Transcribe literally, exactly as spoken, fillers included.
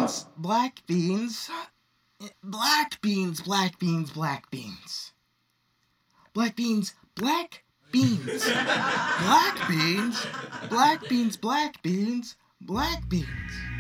beans, black beans, black beans, black beans, black beans. Black beans, black beans. Black beans, black beans, black beans, black beans.